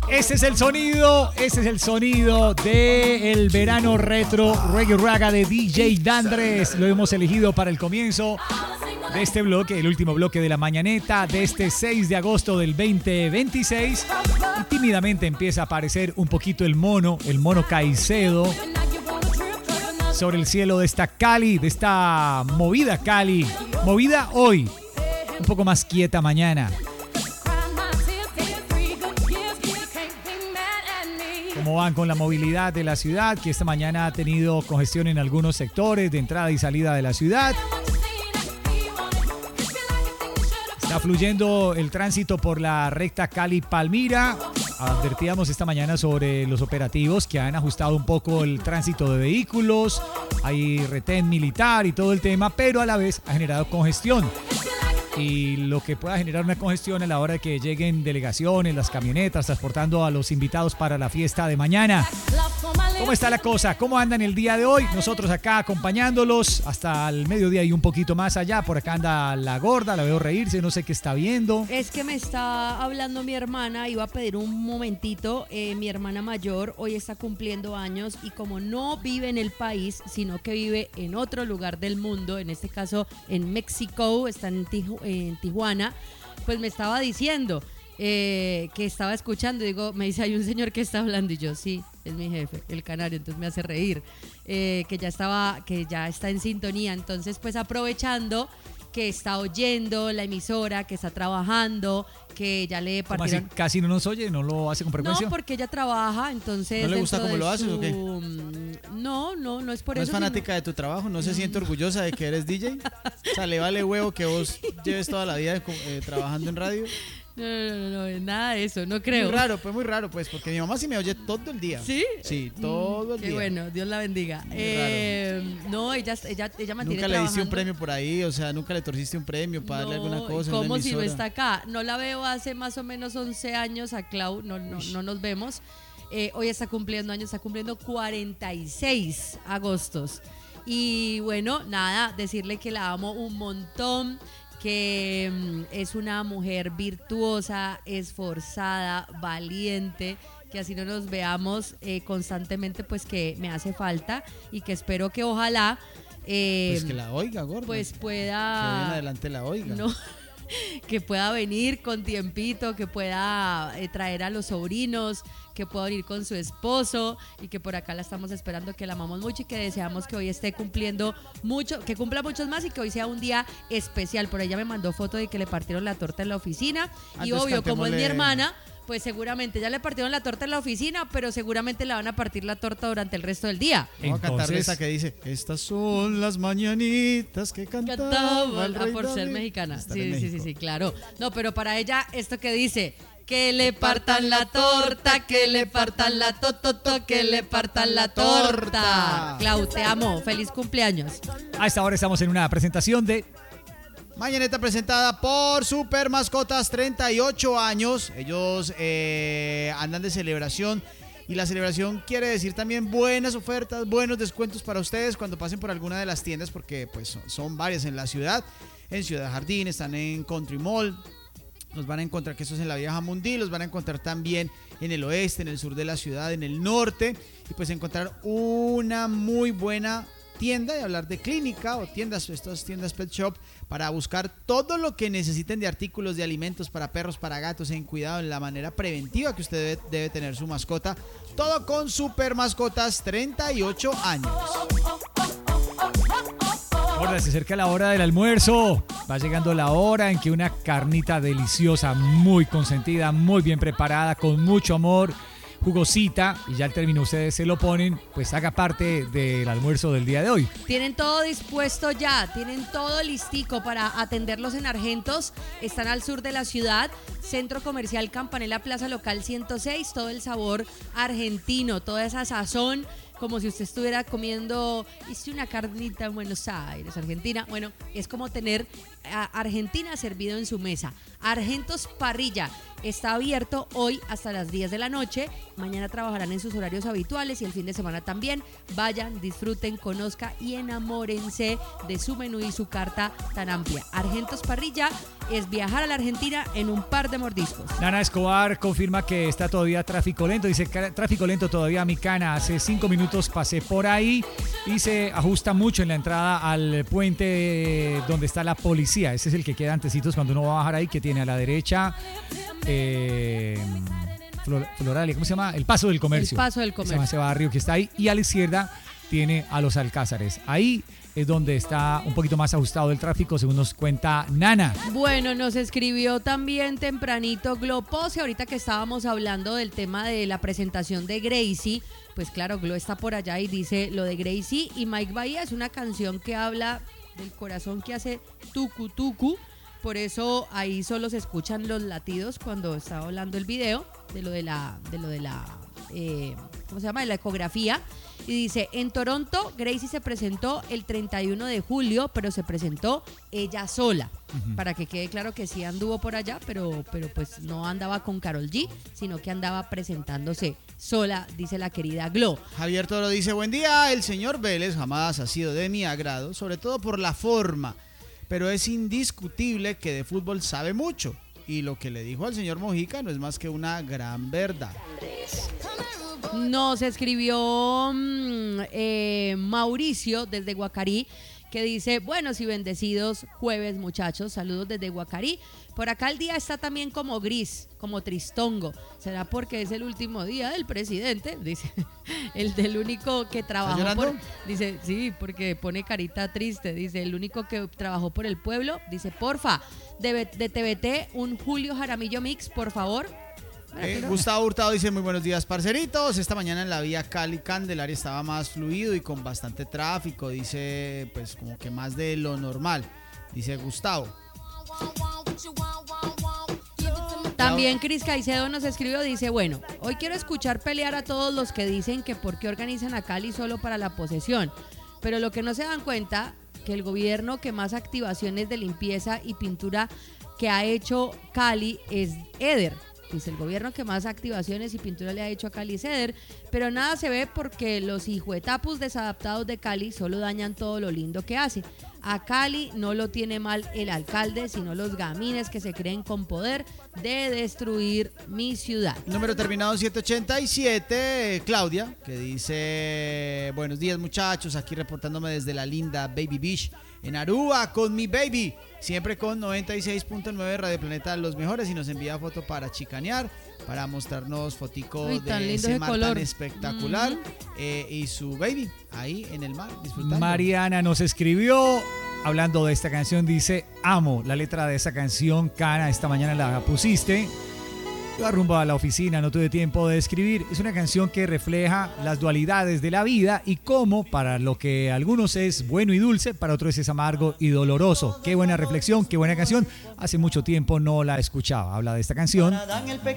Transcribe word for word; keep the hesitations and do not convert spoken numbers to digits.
Ese es el sonido, ese es el sonido del verano retro Reggae Raga de D J Dandres. Lo hemos elegido para el comienzo de este bloque, el último bloque de la mañaneta de este seis de agosto del veinte veintiséis. Y tímidamente empieza a aparecer un poquito el mono, el mono Caicedo, sobre el cielo de esta Cali, de esta movida Cali. Movida hoy, un poco más quieta mañana. ¿Cómo van con la movilidad de la ciudad? Que esta mañana ha tenido congestión en algunos sectores de entrada y salida de la ciudad. Está fluyendo el tránsito por la recta Cali-Palmira. Advertíamos esta mañana sobre los operativos que han ajustado un poco el tránsito de vehículos. Hay retén militar y todo el tema, pero a la vez ha generado congestión. Y lo que pueda generar una congestión a la hora de que lleguen delegaciones, las camionetas, transportando a los invitados para la fiesta de mañana. ¿Cómo está la cosa? ¿Cómo andan el día de hoy? Nosotros acá acompañándolos hasta el mediodía y un poquito más allá. Por acá anda la gorda, la veo reírse, no sé qué está viendo. Es que me está hablando mi hermana, iba a pedir un momentito. Eh, mi hermana mayor hoy está cumpliendo años y como no vive en el país, sino que vive en otro lugar del mundo, en este caso en México, está en, Tiju- en Tijuana, pues me estaba diciendo eh, que estaba escuchando. Digo, me dice, hay un señor que está hablando, y yo, sí, es mi jefe, el canario, entonces me hace reír, eh, que ya estaba, que ya está en sintonía. Entonces, pues aprovechando que está oyendo la emisora, que está trabajando, que ya le partieron... ¿Cómo así? ¿Casi no nos oye? ¿No lo hace con frecuencia? No, porque ella trabaja, entonces... ¿No le gusta cómo de lo haces su... o qué? No, no, no es por ¿No eso. es fanática sino... de tu trabajo? ¿No se siente orgullosa de que eres D J? O sea, ¿le vale huevo que vos lleves toda la vida eh, trabajando en radio? No, no, no, no, nada de eso, no creo. Muy raro, pues muy raro, pues, porque mi mamá sí me oye todo el día. ¿Sí? Sí, todo el Qué día. bueno, Dios la bendiga. Eh, no, ella, ella, ella mantiene Nunca le diste un trabajando. premio por ahí, o sea, nunca le torciste un premio para darle No, alguna cosa. en ¿cómo una si no emisora? está acá? No la veo hace más o menos once años a Clau, no, no, no nos vemos. Eh, hoy está cumpliendo años, está cumpliendo cuarenta y seis agostos. Y bueno, nada, decirle que la amo un montón, que mm, es una mujer virtuosa, esforzada, valiente, que así no nos veamos eh, constantemente, pues que me hace falta y que espero que ojalá eh, Pues que la oiga, gordo. pues Que pueda... bien adelante la oiga. No, que pueda venir con tiempito, que pueda eh, traer a los sobrinos, que pueda venir con su esposo, y que por acá la estamos esperando, que la amamos mucho y que deseamos que hoy esté cumpliendo mucho, que cumpla muchos más y que hoy sea un día especial. Por ella me mandó foto de que le partieron la torta en la oficina y Antes obvio, como es mi cantémosle- hermana, pues seguramente ya le partieron la torta en la oficina, pero seguramente le van a partir la torta durante el resto del día. Vamos a cantar Entonces- esa que dice: estas son las mañanitas que cantaba, Cantaba el a rey por ser David. mexicana. Está Sí, en sí, sí, México. sí, claro. No, pero para ella, esto que dice, que le partan la torta, que le partan la tototo, que le partan la torta. Clau, te amo. Feliz cumpleaños. A esta hora estamos en una presentación de... Mañaneta presentada por Super Mascotas, treinta y ocho años. Ellos eh, andan de celebración. Y la celebración quiere decir también buenas ofertas, buenos descuentos para ustedes cuando pasen por alguna de las tiendas, porque pues son, son varias en la ciudad. En Ciudad Jardín, están en Country Mall. Los van a encontrar, que eso es en la Vieja Mundí. Los van a encontrar también en el oeste, en el sur de la ciudad, en el norte. Y pues encontrar una muy buena tienda y hablar de clínica o tiendas, estas tiendas pet shop, para buscar todo lo que necesiten de artículos de alimentos para perros, para gatos, en cuidado, en la manera preventiva que usted debe, debe tener su mascota. Todo con Super Mascotas, treinta y ocho años. Ahora se acerca la hora del almuerzo. Va llegando la hora en que una carnita deliciosa, muy consentida, muy bien preparada, con mucho amor, jugosita, y ya al término ustedes se lo ponen, pues haga parte del almuerzo del día de hoy. Tienen todo dispuesto ya, tienen todo listico para atenderlos en Argentos. Están al sur de la ciudad, Centro Comercial Campanella, Plaza Local ciento seis. Todo el sabor argentino, toda esa sazón, como si usted estuviera comiendo, hice una carnita en Buenos Aires, Argentina. Bueno, es como tener a Argentina servido en su mesa. Argentos Parrilla está abierto hoy hasta las diez de la noche. Mañana trabajarán en sus horarios habituales y el fin de semana también. Vayan, disfruten, conozcan y enamórense de su menú y su carta tan amplia. Argentos Parrilla es viajar a la Argentina en un par de mordiscos. Nana Escobar confirma que está todavía tráfico lento. Dice, tráfico lento todavía, mi Cana. Hace cinco minutos pasé por ahí y se ajusta mucho en la entrada al puente donde está la policía. Ese es el que queda antecitos cuando uno va a bajar ahí, que tiene a la derecha eh, Floralia, ¿cómo se llama? El Paso del Comercio. El Paso del Comercio. Se llama ese barrio que está ahí. Y a la izquierda tiene a los Alcázares. Ahí es donde está un poquito más ajustado el tráfico, según nos cuenta Nana. Bueno, nos escribió también tempranito Glo Pose, ahorita que estábamos hablando del tema de la presentación de Gracie. Pues claro, Glo está por allá y dice lo de Gracie. Y Mike Bahía es una canción que habla del corazón que hace tucu tucu. Por eso ahí solo se escuchan los latidos cuando estaba hablando el video de lo de la, de lo de la, eh, ¿cómo se llama? De la ecografía. Y dice, en Toronto, Gracie se presentó el treinta y uno de julio, pero se presentó ella sola. Uh-huh. Para que quede claro que sí anduvo por allá, pero, pero pues no andaba con Karol G, sino que andaba presentándose sola, dice la querida Glo. Javier Toro dice, buen día, el señor Vélez jamás ha sido de mi agrado, sobre todo por la forma. Pero es indiscutible que de fútbol sabe mucho. Y lo que le dijo al señor Mojica no es más que una gran verdad. Nos escribió mmm, eh, Mauricio desde Guacarí, que dice, buenos y bendecidos jueves, muchachos, saludos desde Guacarí. Por acá el día está también como gris, como tristongo. ¿Será porque es el último día del presidente? Dice, el del único que trabajó por... Dice, sí, porque pone carita triste. Dice, el único que trabajó por el pueblo. Dice, porfa, de, de T V T, un Julio Jaramillo Mix, por favor. Eh, Gustavo Hurtado dice, muy buenos días, parceritos. Esta mañana en la vía Cali-Candelaria estaba más fluido y con bastante tráfico. Dice, pues como que más de lo normal. Dice Gustavo. También Cris Caicedo nos escribió, dice, bueno, hoy quiero escuchar pelear a todos los que dicen que por qué organizan a Cali solo para la posesión. Pero lo que no se dan cuenta, que el gobierno que más activaciones de limpieza y pintura que ha hecho Cali es Eder. Dice, el gobierno que más activaciones y pintura le ha hecho a Cali es Eder, pero nada se ve porque los hijuetapus desadaptados de Cali solo dañan todo lo lindo que hace. A Cali no lo tiene mal el alcalde, sino los gamines que se creen con poder de destruir mi ciudad. Número terminado siete ochenta y siete, Claudia, que dice, buenos días muchachos, aquí reportándome desde la linda Baby Beach en Aruba con mi baby, siempre con noventa y seis punto nueve Radio Planeta los mejores, y nos envía foto para chicanear, para mostrarnos fotico Uy, de ese mar color tan espectacular, mm-hmm. eh, y su baby ahí en el mar disfrutando. Mariana nos escribió hablando de esta canción, dice, amo la letra de esa canción, Cana, esta mañana la pusiste. Iba rumbo a la oficina, no tuve tiempo de escribir. Es una canción que refleja las dualidades de la vida y cómo para lo que a algunos es bueno y dulce, para otros es amargo y doloroso. Qué buena reflexión, qué buena canción. Hace mucho tiempo no la escuchaba. Habla de esta canción